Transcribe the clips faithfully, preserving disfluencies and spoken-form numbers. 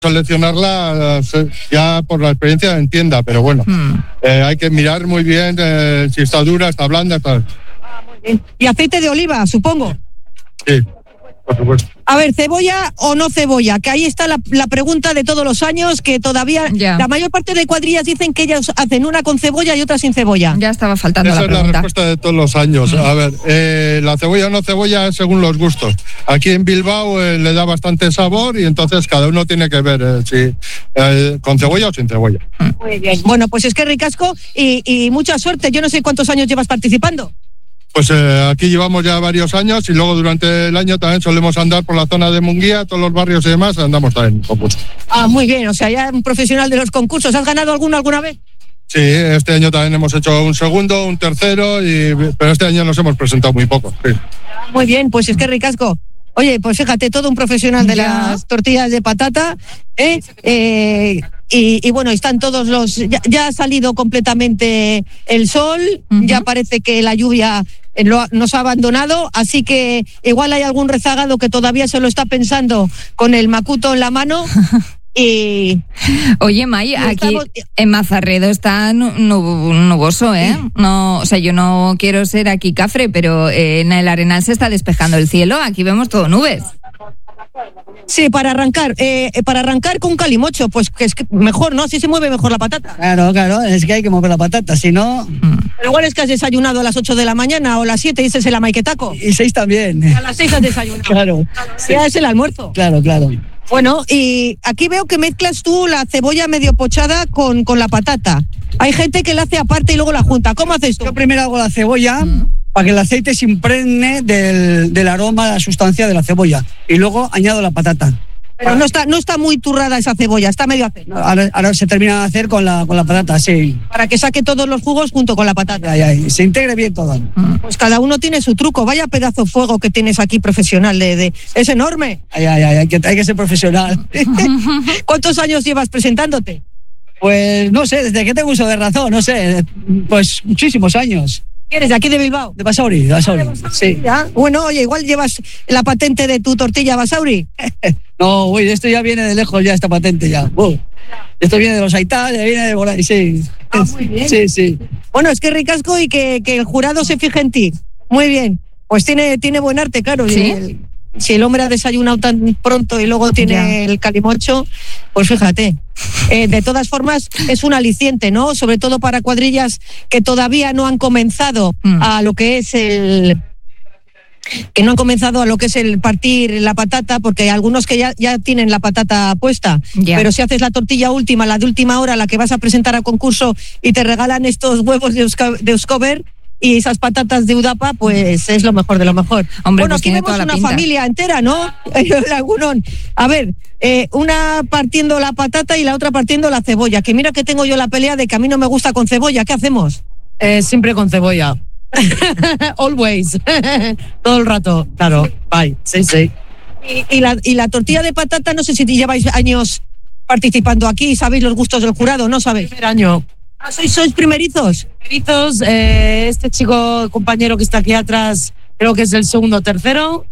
seleccionarla ya por la experiencia en tienda, pero bueno, hmm. eh, hay que mirar muy bien eh, si está dura, está blanda, está... Ah, muy bien. Y aceite de oliva, supongo. Sí, por supuesto. A ver, ¿cebolla o no cebolla? Que ahí está la, la pregunta de todos los años, que todavía yeah. la mayor parte de cuadrillas dicen que ellas hacen una con cebolla y otra sin cebolla. Ya estaba faltando Esa la pregunta. Esa es la respuesta de todos los años. A ver, eh, la cebolla o no cebolla es según los gustos. Aquí en Bilbao eh, le da bastante sabor y entonces cada uno tiene que ver eh, si eh, con cebolla o sin cebolla. Muy bien. Bueno, pues es que ricasco y, y mucha suerte. Yo no sé cuántos años llevas participando. Pues eh, aquí llevamos ya varios años y luego durante el año también solemos andar por la zona de Munguía, todos los barrios y demás, andamos también en concursos. Ah, muy bien, o sea, ya un profesional de los concursos. ¿Has ganado alguno alguna vez? Sí, este año también hemos hecho un segundo, un tercero, y, pero este año nos hemos presentado muy poco. Sí. Muy bien, pues es que ricasco. Oye, pues fíjate, todo un profesional de ya. las tortillas de patata, ¿eh? eh y, y bueno, están todos los... Ya, ya ha salido completamente el sol, uh-huh. ya parece que la lluvia lo, nos ha abandonado, así que igual hay algún rezagado que todavía se lo está pensando con el macuto en la mano. Y oye, May, aquí estamos... en Mazarredo está nuboso, ¿eh? Sí. No, o sea, yo no quiero ser aquí cafre, pero eh, en el Arenal se está despejando el cielo. Aquí vemos todo nubes. Sí, para arrancar, eh, para arrancar con calimocho, pues que es que mejor, ¿no? Así se mueve mejor la patata. Claro, claro, es que hay que mover la patata, si no... Pero igual es que has desayunado a las ocho de la mañana o a las siete y ese es el amaiquetaco. Y seis también. A las seis has desayunado. Claro. Sí. Ya es el almuerzo. Claro, claro. Bueno, y aquí veo que mezclas tú la cebolla medio pochada con, con la patata. Hay gente que la hace aparte y luego la junta. ¿Cómo haces tú? Yo primero hago la cebolla mm. para que el aceite se impregne del, del aroma, de la sustancia de la cebolla. Y luego añado la patata. Pero no está, no está muy turrada esa cebolla, está medio aceite. Ahora, ahora se termina de hacer con la, con la patata, sí. Para que saque todos los jugos junto con la patata. Ay, ay, se integre bien todo. Pues cada uno tiene su truco. Vaya pedazo de fuego que tienes aquí profesional. De, de, es enorme. Ay, ay, ay, hay que, hay que ser profesional. ¿Cuántos años llevas presentándote? Pues no sé, desde que tengo uso de razón, no sé, pues muchísimos años. ¿Eres de aquí de Bilbao? De Basauri, de Basauri, sí. ¿Ya? Bueno, oye, igual llevas la patente de tu tortilla Basauri. No, uy, esto ya viene de lejos ya, esta patente ya. Uh, esto viene de los Aitá, viene de Bolay, sí. Ah, muy bien. Sí, sí. Bueno, es que ricasco y que, que el jurado se fije en ti. Muy bien. Pues tiene, tiene buen arte, claro. ¿Sí? El, si el hombre ha desayunado tan pronto y luego tiene ya. el calimocho, pues fíjate. Eh, de todas formas, es un aliciente, ¿no? Sobre todo para cuadrillas que todavía no han comenzado mm. a lo que es el... que no han comenzado a lo que es el partir la patata, porque hay algunos que ya, ya tienen la patata puesta, yeah. pero si haces la tortilla última, la de última hora, la que vas a presentar a concurso y te regalan estos huevos de, Euska, de Euskober y esas patatas de Udapa, pues es lo mejor de lo mejor. Hombre, bueno, pues aquí vemos una familia entera, ¿no? A ver, eh, una partiendo la patata y la otra partiendo la cebolla, que mira que tengo yo la pelea de que a mí no me gusta con cebolla. ¿Qué hacemos? Eh, siempre con cebolla. Always. Todo el rato, claro. Bye. Sí, sí. Y, y, la, y la tortilla de patata, no sé si lleváis años participando aquí, sabéis los gustos del jurado, ¿no sabéis? Primer año. ¿Ah, sois, sois primerizos? Primerizos, eh, este chico, compañero que está aquí atrás, creo que es el segundo o tercero.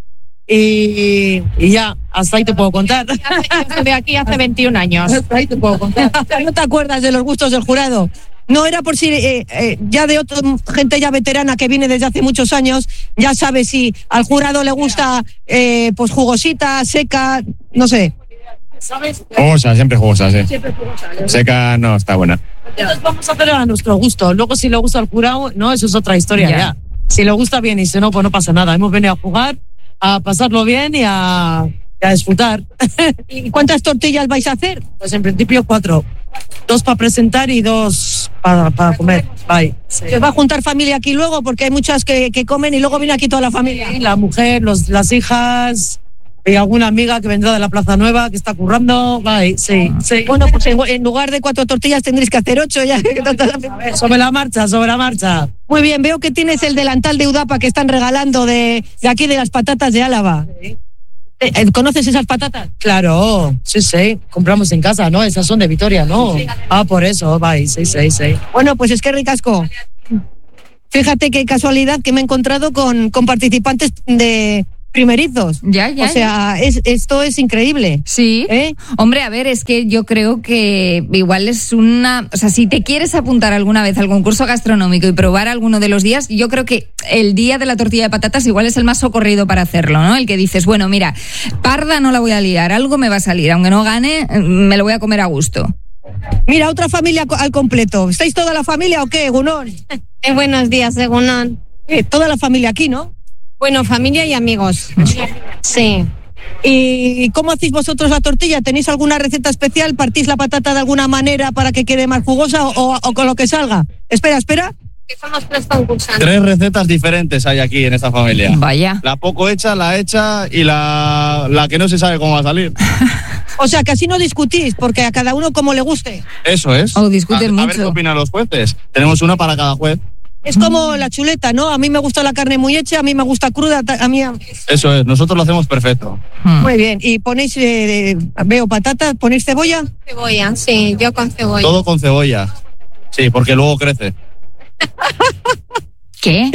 Y, y ya, hasta ahí te puedo contar. Yo estuve aquí hace veintiún años. Hasta ahí te puedo contar. ¿No te acuerdas de los gustos del jurado? No, era por si eh, eh, ya de otra gente ya veterana que viene desde hace muchos años, ya sabe si al jurado le gusta eh, pues jugosita, seca, no sé. ¿Sabes? Jugosa, siempre jugosa, sí. Siempre jugosa. ¿eh? Seca no, está buena. Entonces vamos a hacerlo a nuestro gusto. Luego si le gusta al jurado, no, eso es otra historia ya. ya. Si le gusta bien y si no, pues no pasa nada. Hemos venido a jugar, a pasarlo bien y a, y a disfrutar. ¿Y cuántas tortillas vais a hacer? Pues en principio cuatro. Dos para presentar y dos para, para comer. Bye. Sí. ¿Se va a juntar familia aquí luego? Porque hay muchas que, que comen y luego viene aquí toda la familia. Sí, la mujer, los, las hijas y alguna amiga que vendrá de la Plaza Nueva que está currando. Bye. Sí, sí. Bueno, pues en, en lugar de cuatro tortillas tendréis que hacer ocho ya. Sobre la marcha, sobre la marcha. Muy bien, veo que tienes el delantal de Udapa que están regalando de, de aquí de las patatas de Álava. Sí. ¿Conoces esas patatas? Claro, sí, sí, compramos en casa, ¿no? Esas son de Vitoria, ¿no? Ah, por eso, bye, sí, sí, sí. Bueno, pues es que ricasco. Fíjate qué casualidad que me he encontrado con, con participantes de, primerizos. Ya, ya. O sea, es, esto es increíble. Sí. ¿Eh? Hombre, a ver, es que yo creo que igual es una... O sea, si te quieres apuntar alguna vez al concurso gastronómico y probar alguno de los días, yo creo que el día de la tortilla de patatas igual es el más socorrido para hacerlo, ¿no? El que dices, bueno, mira, parda no la voy a liar, algo me va a salir, aunque no gane, me lo voy a comer a gusto. Mira, otra familia al completo. ¿Estáis toda la familia o qué, Gunón? Eh, buenos días, Egunon. Eh, toda la familia aquí, ¿no? Bueno, familia y amigos. Sí. ¿Y cómo hacéis vosotros la tortilla? ¿Tenéis alguna receta especial? ¿Partís la patata de alguna manera para que quede más jugosa o, o, o con lo que salga? Espera, espera. Que somos tres concursantes. Tres recetas diferentes hay aquí en esta familia. Vaya. La poco hecha, la hecha y la, la que no se sabe cómo va a salir. O sea, que así no discutís, porque a cada uno como le guste. Eso es. O discuten a, mucho. A ver qué opinan los jueces. Tenemos una para cada juez. Es como la chuleta, ¿no? A mí me gusta la carne muy hecha, a mí me gusta cruda, a mí... Eso es, nosotros lo hacemos perfecto. Hmm. Muy bien. ¿Y ponéis, eh, veo patatas, ponéis cebolla? Cebolla, sí, yo con cebolla. Todo con cebolla. Sí, porque luego crece. ¿Qué?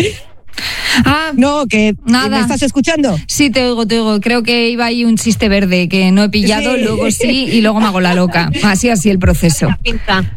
Ah, No, que Nada. ¿me estás escuchando? sí, te oigo, te oigo. Creo que iba ahí un chiste verde que no he pillado, Sí. luego sí y luego me hago la loca. Así, así el proceso. Pinta.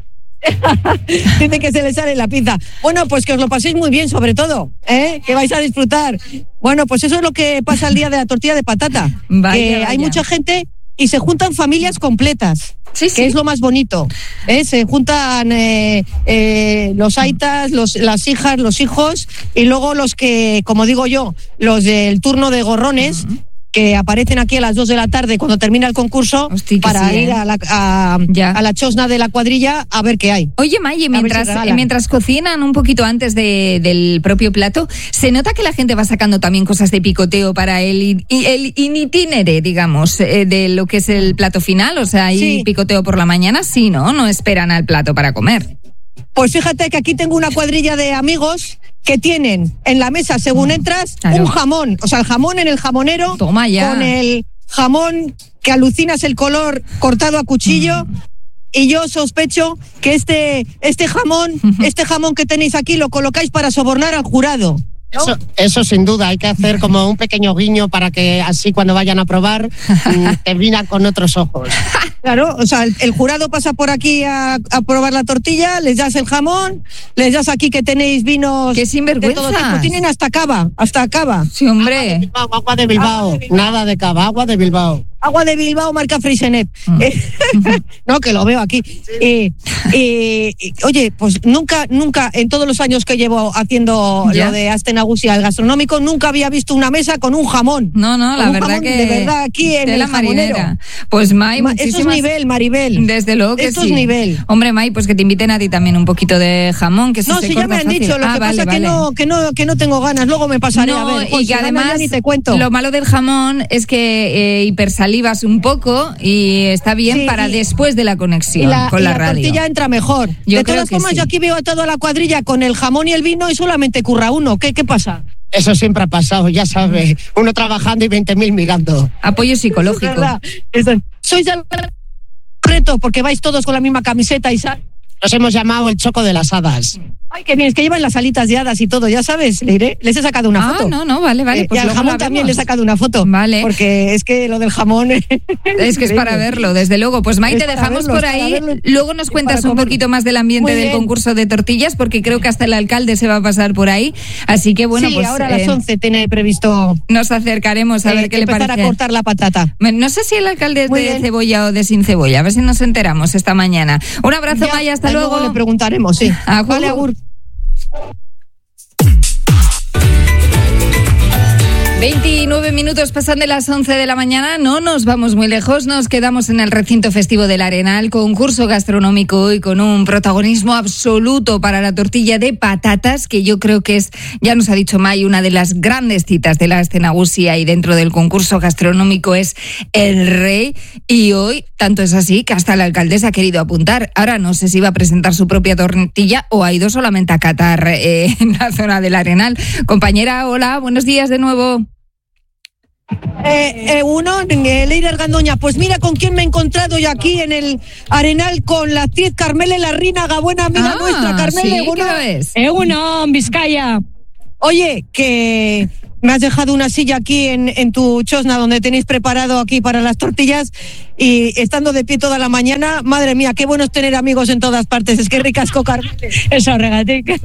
Dice que se le sale la pinza. Bueno, pues que os lo paséis muy bien, sobre todo, ¿eh? Que vais a disfrutar. Bueno, pues eso es lo que pasa el día de la tortilla de patata. Vaya, que vaya. hay mucha gente y se juntan familias completas. Sí, Que sí. es lo más bonito. ¿eh? Se juntan eh, eh, los aitas, los, las hijas, los hijos, y luego los que, como digo yo, los del turno de gorrones, que aparecen aquí a las dos de la tarde cuando termina el concurso. Hostia, que para sí, ir ¿eh? a la, a, Ya. a la chosna de la cuadrilla a ver qué hay. Oye, Maye, ver mientras, si regalan. mientras cocinan un poquito antes de, del propio plato, ¿se nota que la gente va sacando también cosas de picoteo para el, i- el itinere, digamos, eh, de lo que es el plato final? O sea, ¿hay Sí. picoteo por la mañana? Sí, ¿no? No esperan al plato para comer. Pues fíjate que aquí tengo una cuadrilla de amigos que tienen en la mesa, según entras, Claro. un jamón. O sea, el jamón en el jamonero. Toma ya. Con el jamón que alucinas el color cortado a cuchillo. Mm. Y yo sospecho que este, este jamón, este jamón que tenéis aquí lo colocáis para sobornar al jurado. ¿no? Eso, eso sin duda, hay que hacer como un pequeño guiño para que así cuando vayan a probar mm, te miran con otros ojos. Claro, o sea, el, el jurado pasa por aquí a, a probar la tortilla, les das el jamón, les das aquí que tenéis vinos ¡Qué de sinvergüenzas! todo tipo. Tienen hasta cava, hasta cava. Sí, hombre. Bilbao, agua de Bilbao, Agua de Bilbao. nada de cava, agua de Bilbao. Agua de Bilbao, marca Freixenet. Mm. Eh, no, que lo veo aquí. Eh, eh, eh, oye, pues nunca, nunca, en todos los años que llevo haciendo Ya. lo de Astenagusia, el gastronómico, nunca había visto una mesa con un jamón. No, no, la Con un verdad jamón que... de verdad aquí en tela el jamonero. marinera. Pues, May, Ma- Eso es muchísimas... nivel, Maribel. Desde luego que Esto sí. es nivel. Hombre, May, pues que te inviten a ti también un poquito de jamón, que se No, se si ya corta me han fácil. dicho, lo Ah, que vale, pasa que vale. no, que no, que no tengo ganas, luego me pasaré No, a ver. y Joder, que si ganas ya además ni te cuento. lo malo del jamón es que eh, hipersalivas un poco y está bien Sí, para y- después de la y conexión la, con y la, la radio. tortilla entra mejor. Yo de creo todas que formas, sí. yo aquí veo a toda la cuadrilla con el jamón y el vino y solamente curra uno. ¿Qué, qué pasa? Eso siempre ha pasado, ya sabes, uno trabajando y veinte mil mirando. Apoyo Es psicológico. verdad. Es- Sois del reto porque vais todos con la misma camiseta y sal. Nos hemos llamado el choco de las hadas. Ay, qué bien, es que llevan las alitas de hadas y todo, ya sabes, le iré. Les he sacado una Ah, foto. no, no, vale, vale. Eh, Pues y al luego jamón la también vemos. le he sacado una foto. Vale. Porque es que lo del jamón. Es que es para verlo, desde luego. Pues May, Es te para dejamos verlo, por es para ahí. verlo, Luego nos es cuentas para un comerlo. poquito más del ambiente Muy del bien. concurso de tortillas, porque creo que hasta el alcalde se va a pasar por ahí. Así que bueno, sí, pues ahora a las eh, once tiene previsto nos acercaremos a eh, ver qué le empezar parece. a cortar la patata. No sé si el alcalde es Muy de bien. cebolla o de sin cebolla. A ver si nos enteramos esta mañana. Un abrazo, Ya, Maya. Hasta luego luego. le preguntaremos, sí. Agur. Vale, agur. veintinueve minutos pasan de las once de la mañana, no nos vamos muy lejos, nos quedamos en el recinto festivo del Arenal, concurso gastronómico y con un protagonismo absoluto para la tortilla de patatas, que yo creo que es, ya nos ha dicho May, una de las grandes citas de la Astenagusia y dentro del concurso gastronómico es el rey, y hoy tanto es así que hasta la alcaldesa ha querido apuntar. Ahora no sé si va a presentar su propia tortilla o ha ido solamente a catar eh, en la zona del Arenal. Compañera, hola, buenos días de nuevo. Eh, eh, uno, eh, Leire Argandoña, pues mira con quién me he encontrado yo aquí en el Arenal con la actriz Carmele Larrínaga, buena amiga Ah, nuestra, Carmele. sí, uno. ¿qué lo es? Eh, uno, Vizcaya. Oye, que me has dejado una silla aquí en, en tu chosna donde tenéis preparado aquí para las tortillas y estando de pie toda la mañana, madre mía, qué bueno es tener amigos en todas partes, es que ricas cocar. Eso, regatic.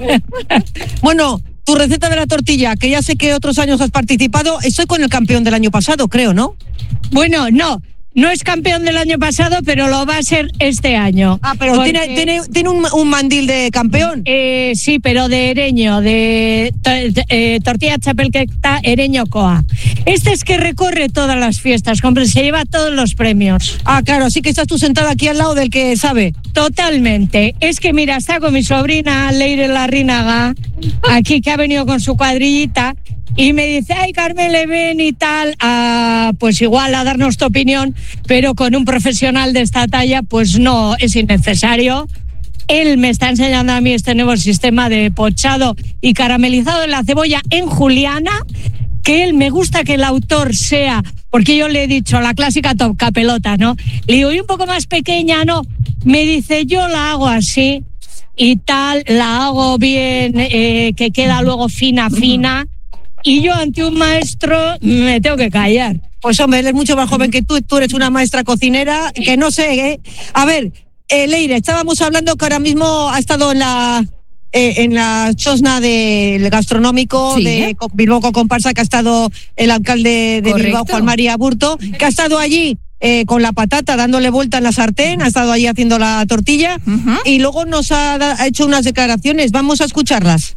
Bueno, tu receta de la tortilla, que ya sé que otros años has participado, estoy con el campeón del año pasado, creo, ¿no? Bueno, no. No es campeón del año pasado, pero lo va a ser este año. Ah, pero porque... tiene, tiene, tiene un, un mandil de campeón. Eh, sí, pero de Ereño, de to, eh, tortilla chapelqueta Ereño Coa. Este es que recorre todas las fiestas, hombre, se lleva todos los premios. Ah, claro, así que estás tú sentada aquí al lado del que sabe. Totalmente. Es que mira, está con mi sobrina Leire Larrínaga, aquí que ha venido con su cuadrillita. Y me dice, ay, Carmen, le ven y tal, a, pues igual a darnos tu opinión, pero con un profesional de esta talla, pues no, es innecesario. Él me está enseñando a mí este nuevo sistema de pochado y caramelizado de la cebolla en juliana, que él me gusta que el autor sea, porque yo le he dicho la clásica toca pelota, ¿no? Le digo, y un poco más pequeña, ¿no? Me dice, yo la hago así y tal, la hago bien, eh, que queda luego fina, fina. Y yo ante un maestro me tengo que callar. Pues hombre, él es mucho más joven que tú, tú eres una maestra cocinera, que no sé, ¿eh? A ver, eh, Leire, estábamos hablando que ahora mismo ha estado en la eh, en la chosna del gastronómico sí, de ¿eh? Bilbao Comparsa, que ha estado el alcalde de Correcto. Bilbao, Juan María Burto, que ha estado allí eh, con la patata dándole vuelta en la sartén, ha estado allí haciendo la tortilla uh-huh. y luego nos ha, ha hecho unas declaraciones. Vamos a escucharlas.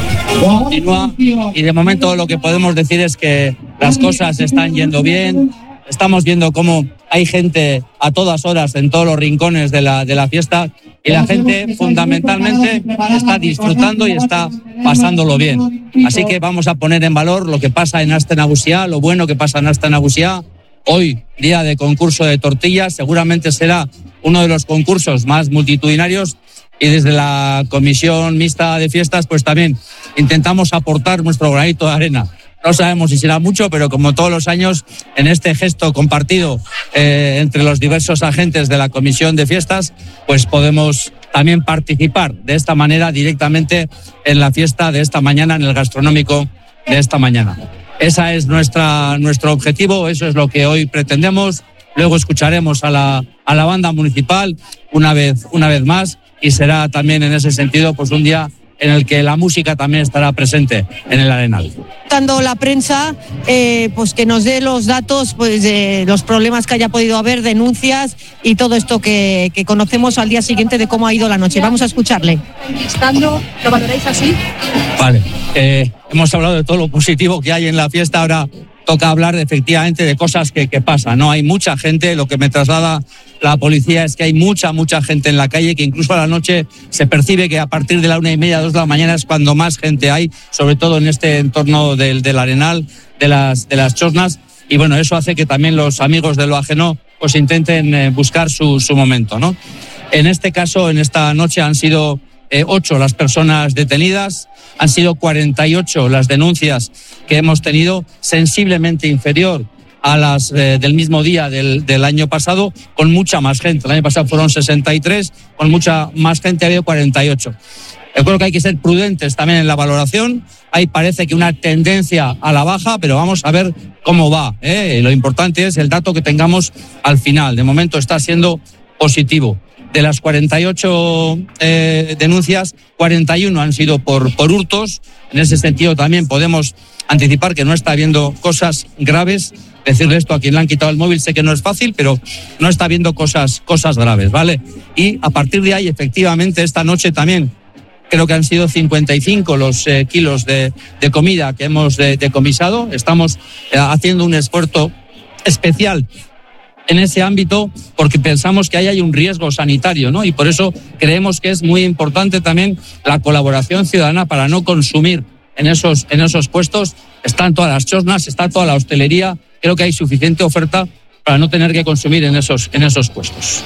Continúa y de momento lo que podemos decir es que las cosas están yendo bien. Estamos viendo cómo hay gente a todas horas en todos los rincones de la, de la fiesta y la gente fundamentalmente está disfrutando y está pasándolo bien. Así que vamos a poner en valor lo que pasa en Aste Nagusia, lo bueno que pasa en Aste Nagusia. Hoy, día de concurso de tortillas, seguramente será uno de los concursos más multitudinarios. Y desde la Comisión Mixta de Fiestas, pues también intentamos aportar nuestro granito de arena. No sabemos si será mucho, pero como todos los años, en este gesto compartido eh, entre los diversos agentes de la Comisión de Fiestas, pues podemos también participar de esta manera directamente en la fiesta de esta mañana, en el gastronómico de esta mañana. Ese es nuestra, nuestro objetivo, eso es lo que hoy pretendemos. Luego escucharemos a la, a la banda municipal una vez, una vez más. Y será también en ese sentido pues un día en el que la música también estará presente en el Arenal. Dando la prensa, eh, pues que nos dé los datos pues de los problemas que haya podido haber, denuncias y todo esto que, que conocemos al día siguiente de cómo ha ido la noche. Vamos a escucharle. ¿Lo valoráis así? Vale, eh, hemos hablado de todo lo positivo que hay en la fiesta, ahora toca hablar efectivamente de cosas que, que pasan, ¿no? Hay mucha gente, lo que me traslada la policía es que hay mucha, mucha gente en la calle, que incluso a la noche se percibe que a partir de la una y media, dos de la mañana es cuando más gente hay, sobre todo en este entorno del, del Arenal, de las, de las chosnas, y bueno, eso hace que también los amigos de lo ajeno pues intenten eh, buscar su, su momento, ¿no? En este caso, en esta noche han sido eh, ocho las personas detenidas, han sido cuarenta y ocho las denuncias que hemos tenido, sensiblemente inferior a las eh, del mismo día del, del año pasado, con mucha más gente. El año pasado fueron sesenta y tres, con mucha más gente ha habido cuarenta y ocho. Yo creo que hay que ser prudentes también en la valoración. Hay parece que una tendencia a la baja, pero vamos a ver cómo va, ¿eh? Lo importante es el dato que tengamos al final. De momento está siendo positivo. De las cuarenta y ocho eh, denuncias, cuarenta y uno han sido por, por hurtos. En ese sentido también podemos anticipar que no está habiendo cosas graves. Decirle esto a quien le han quitado el móvil, sé que no es fácil, pero no está habiendo cosas, cosas graves, ¿vale? Y a partir de ahí, efectivamente, esta noche también creo que han sido cincuenta y cinco los eh, kilos de, de comida que hemos eh, decomisado. Estamos eh, haciendo un esfuerzo especial en ese ámbito porque pensamos que ahí hay un riesgo sanitario, ¿no? Y por eso creemos que es muy importante también la colaboración ciudadana para no consumir en esos, en esos puestos. Están todas las chosnas, está toda la hostelería. Creo que hay suficiente oferta para no tener que consumir en esos, en esos puestos.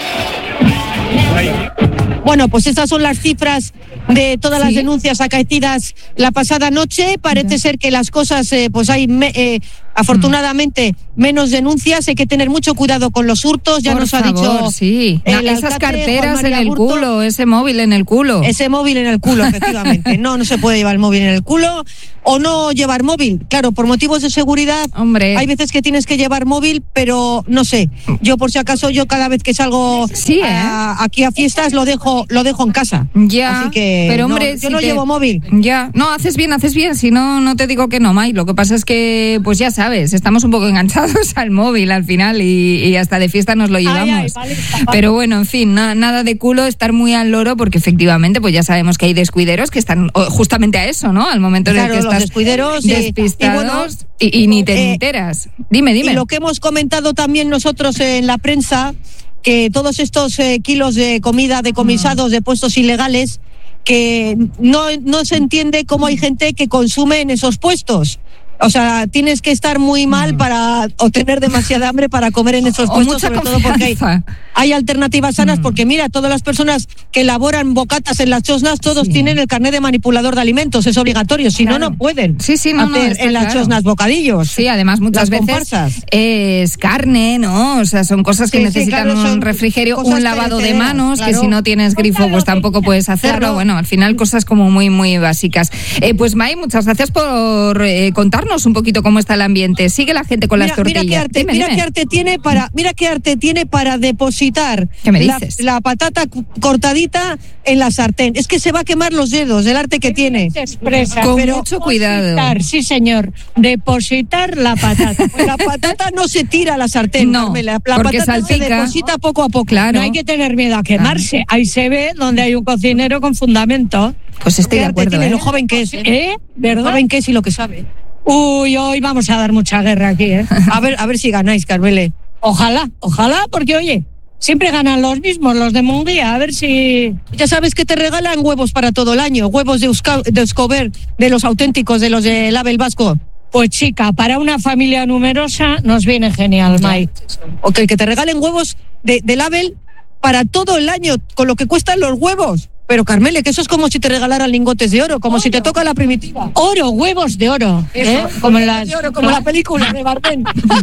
Bueno, pues estas son las cifras de todas las ¿Sí? denuncias acaecidas la pasada noche. Parece ser que las cosas, eh, pues hay me, eh, Afortunadamente, menos denuncias, hay que tener mucho cuidado con los hurtos, ya Por nos favor, ha dicho sí. No, esas alcalde, carteras Juan en María el Burto, culo, ese móvil en el culo. Ese móvil en el culo, efectivamente. No, no se puede llevar el móvil en el culo o no llevar móvil. Claro, por motivos de seguridad, hombre, hay veces que tienes que llevar móvil, pero no sé. Yo por si acaso, yo cada vez que salgo sí, ¿eh? a, aquí a fiestas lo dejo, lo dejo en casa. Ya, así que pero hombre, no, yo si no te... llevo móvil. Ya, no, haces bien, haces bien. Si no, no te digo que no, May. Lo que pasa es que, pues ya sabes, estamos un poco enganchados al móvil al final y, y hasta de fiesta nos lo llevamos. Ay, ay, vale, pero bueno, en fin, na, nada de culo, estar muy al loro porque efectivamente, pues ya sabemos que hay descuideros que están justamente a eso, ¿no? Al momento Claro, en el que los estás descuideros, despistados y, bueno, y, y ni te eh, enteras. Dime, dime. Y lo que hemos comentado también nosotros en la prensa, que todos estos eh, kilos de comida decomisados de puestos ilegales, que no, no se entiende cómo hay gente que consume en esos puestos. O sea, tienes que estar muy mal para o tener demasiada hambre para comer en esos O puestos, mucha sobre todo porque hay, confianza. hay alternativas sanas, porque mira, todas las personas que elaboran bocatas en las chosnas, todos Sí. tienen el carnet de manipulador de alimentos, es obligatorio, si Claro. no, no pueden Sí, sí, no, no, hacer está en las claro. chosnas bocadillos. Sí, además muchas Las veces comparsas. es carne, ¿no? O sea, son cosas que Sí, sí, necesitan claro, son un refrigerio, cosas un lavado de perecederas, manos, que claro. si no tienes grifo pues tampoco puedes hacerlo. Claro. Bueno, al final cosas como muy, muy básicas. Eh, pues May, muchas gracias por eh, contarnos un poquito cómo está el ambiente. Sigue la gente con Mira, las tortillas. mira qué arte, Dime, mira dime. qué arte tiene para, mira qué arte tiene para depositar ¿Qué me la, dices? la patata cu- cortadita en la sartén. Es que se va a quemar los dedos, el arte que tiene. Se expresa. Con Pero mucho cuidado. depositar, sí, señor. Depositar la patata. Pues la patata no se tira a la sartén, No, Carmela. La porque patata se salpica. deposita poco a poco. Claro. No hay que tener miedo a quemarse. Ahí se ve donde hay un cocinero con fundamento. Pues estoy Qué de arte acuerdo, tiene, ¿eh? lo joven que es. ¿eh? ¿Eh? Lo ¿Verdad? joven que es y lo que sabe. Uy, hoy vamos a dar mucha guerra aquí, ¿eh? A ver, a ver si ganáis, Carmele. Ojalá, ojalá, porque oye, siempre ganan los mismos, los de Munguía. A ver si... Ya sabes que te regalan huevos para todo el año, huevos de, Euska, de Euskober, de los auténticos, de los de Label Vasco. Pues chica, para una familia numerosa nos viene genial, Mike. O que, que te regalen huevos de, de Label para todo el año, con lo que cuestan los huevos. Pero Carmele, que eso es como si te regalaran lingotes de oro, como oro. Si te toca la primitiva. Oro, huevos de oro. ¿eh? Como, en las, de oro, como la película de Bardem.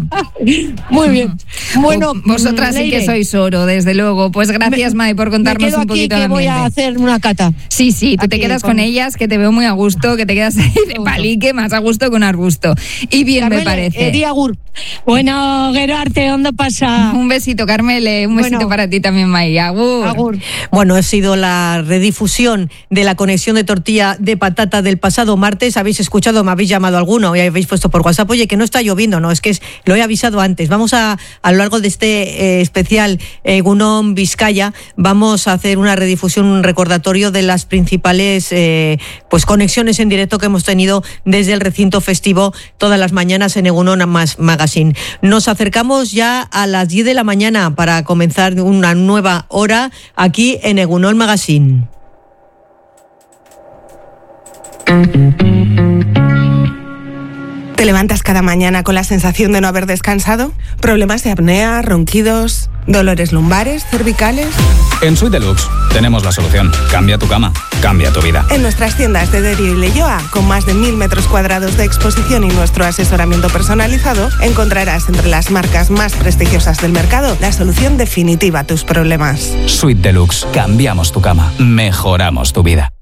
Muy bien. Bueno, vosotras sí que sois oro, desde luego. Pues gracias, me, May, por contarnos me quedo un poquito aquí de que voy a hacer una cata. Sí, sí, tú aquí te quedas con... con ellas, que te veo muy a gusto, que te quedas ahí de palique, más a gusto que un arbusto. Y bien, Carmele, me parece. Eh, di agur. Bueno, Gerarte, ¿dónde pasa? Un besito, Carmele, un besito bueno, para ti también, May. Agur. Agur. Bueno, ha sido la redifusión de la conexión de tortilla de patata del pasado martes. Habéis escuchado, me habéis llamado alguno y habéis puesto por WhatsApp, oye, que no está lloviendo, no, es que es, lo he avisado antes. Vamos a, a lo largo de este eh, especial eh, Egunon Vizcaya, vamos a hacer una redifusión, un recordatorio de las principales eh, pues conexiones en directo que hemos tenido desde el recinto festivo todas las mañanas en Egunon Magazine. Nos acercamos ya a las diez de la mañana para comenzar una nueva hora aquí en Egunon Magazine. ¿Te levantas cada mañana con la sensación de no haber descansado? ¿Problemas de apnea, ronquidos, dolores lumbares, cervicales? En Suite Deluxe tenemos la solución. Cambia tu cama, cambia tu vida. En nuestras tiendas de Derio y Leioa, con más de mil metros cuadrados de exposición y nuestro asesoramiento personalizado, encontrarás entre las marcas más prestigiosas del mercado la solución definitiva a tus problemas. Suite Deluxe. Cambiamos tu cama, mejoramos tu vida.